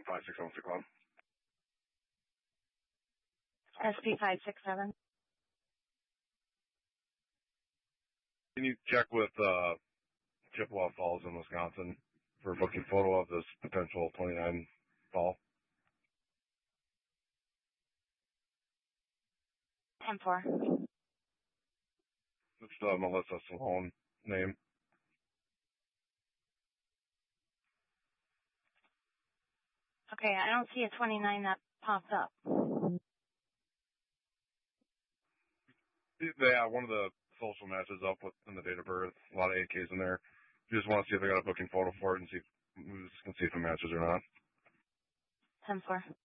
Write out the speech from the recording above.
5676 Club. SP567. Can you check with Chippewa Falls in Wisconsin for a booking photo of this potential 29 fall? 10-4. It's the Melissa Sloan name. Okay, I don't see a 29 that pops up. Yeah, one of the social matches up with in the date of birth. A lot of AKs in there. You just want to see if they got a booking photo for it and see if we can see if it matches or not. 10-4.